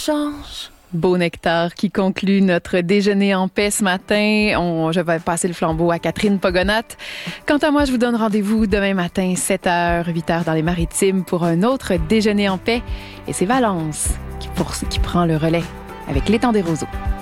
change. Beau nectar qui conclut notre déjeuner en paix ce matin. Je vais passer le flambeau à Catherine Pogonat. Quant à moi, je vous donne rendez-vous demain matin, 7h, 8h dans les Maritimes pour un autre déjeuner en paix. Et c'est Valence qui prend le relais avec l'étang des roseaux.